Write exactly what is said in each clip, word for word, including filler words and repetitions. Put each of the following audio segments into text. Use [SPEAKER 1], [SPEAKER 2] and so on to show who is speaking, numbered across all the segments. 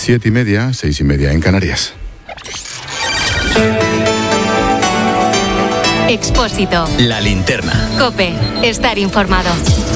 [SPEAKER 1] Siete y media, seis y media en Canarias.
[SPEAKER 2] Expósito.
[SPEAKER 3] La linterna.
[SPEAKER 2] COPE. Estar informado.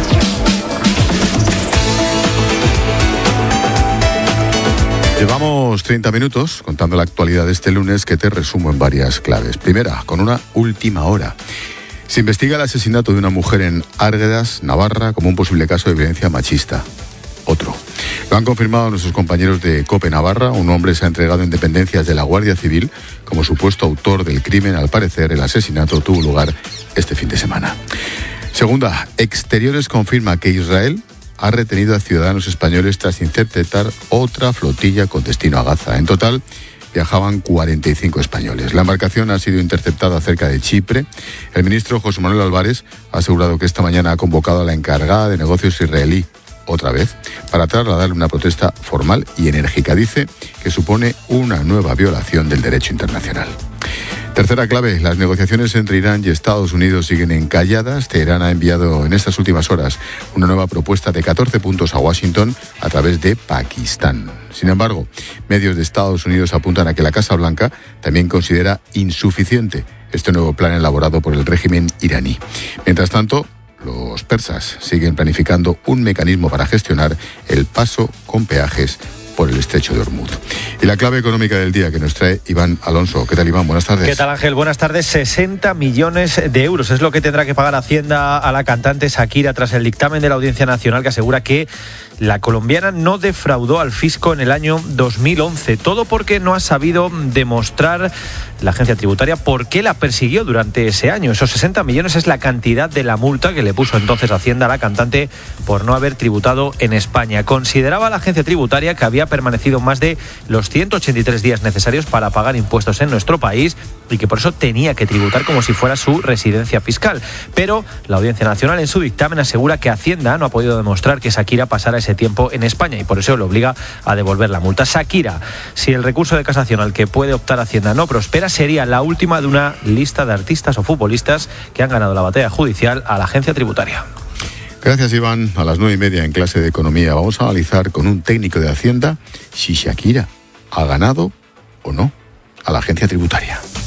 [SPEAKER 1] Llevamos treinta minutos contando la actualidad de este lunes, que te resumo en varias claves. Primera, con una última hora. Se investiga el asesinato de una mujer en Árguedas, Navarra, como un posible caso de violencia machista. Otro. Lo han confirmado nuestros compañeros de COPE Navarra. Un hombre se ha entregado en dependencias de la Guardia Civil como supuesto autor del crimen. Al parecer, el asesinato tuvo lugar este fin de semana. Segunda, Exteriores confirma que Israel ha retenido a ciudadanos españoles tras interceptar otra flotilla con destino a Gaza. En total, viajaban cuarenta y cinco españoles. La embarcación ha sido interceptada cerca de Chipre. El ministro José Manuel Álvarez ha asegurado que esta mañana ha convocado a la encargada de negocios israelí, otra vez, para trasladarle una protesta formal y enérgica. Dice que supone una nueva violación del derecho internacional. Tercera clave, las negociaciones entre Irán y Estados Unidos siguen encalladas. Teherán ha enviado en estas últimas horas una nueva propuesta de catorce puntos a Washington a través de Pakistán. Sin embargo, medios de Estados Unidos apuntan a que la Casa Blanca también considera insuficiente este nuevo plan elaborado por el régimen iraní. Mientras tanto, los persas siguen planificando un mecanismo para gestionar el paso con peajes por el estrecho de Hormuz. Y la clave económica del día que nos trae Iván Alonso. ¿Qué tal, Iván? Buenas tardes.
[SPEAKER 4] ¿Qué tal, Ángel? Buenas tardes. sesenta millones de euros es lo que tendrá que pagar Hacienda a la cantante Shakira tras el dictamen de la Audiencia Nacional que asegura que la colombiana no defraudó al fisco en el año dos mil once. Todo porque no ha sabido demostrar la agencia tributaria por qué la persiguió durante ese año. Esos sesenta millones es la cantidad de la multa que le puso entonces Hacienda a la cantante por no haber tributado en España. Consideraba la agencia tributaria que había permanecido más de los ciento ochenta y tres días necesarios para pagar impuestos en nuestro país y que por eso tenía que tributar como si fuera su residencia fiscal. Pero la Audiencia Nacional en su dictamen asegura que Hacienda no ha podido demostrar que Shakira pasara ese tiempo en España y por eso le obliga a devolver la multa. Shakira, si el recurso de casación al que puede optar Hacienda no prospera, sería la última de una lista de artistas o futbolistas que han ganado la batalla judicial a la agencia tributaria.
[SPEAKER 1] Gracias, Iván. A las nueve y media en clase de economía vamos a analizar con un técnico de Hacienda si Shakira ha ganado o no a la agencia tributaria.